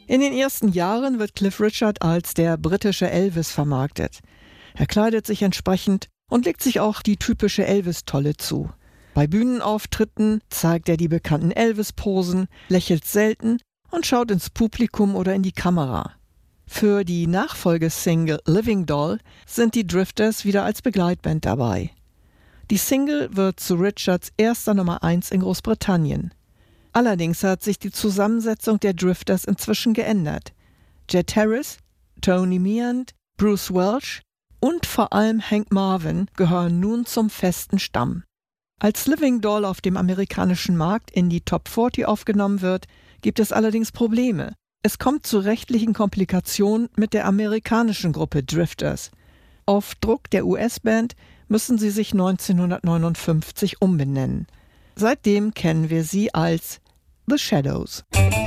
In den ersten Jahren wird Cliff Richard als der britische Elvis vermarktet. Er kleidet sich entsprechend und legt sich auch die typische Elvis-Tolle zu. Bei Bühnenauftritten zeigt er die bekannten Elvis-Posen, lächelt selten und schaut ins Publikum oder in die Kamera. Für die Nachfolgesingle Living Doll sind die Drifters wieder als Begleitband dabei. Die Single wird zu Richards erster Nummer 1 in Großbritannien. Allerdings hat sich die Zusammensetzung der Drifters inzwischen geändert. Jet Harris, Tony Meehan, Bruce Welch und vor allem Hank Marvin gehören nun zum festen Stamm. Als Living Doll auf dem amerikanischen Markt in die Top 40 aufgenommen wird, gibt es allerdings Probleme. Es kommt zu rechtlichen Komplikationen mit der amerikanischen Gruppe Drifters. Auf Druck der US-Band müssen sie sich 1959 umbenennen. Seitdem kennen wir sie als The Shadows.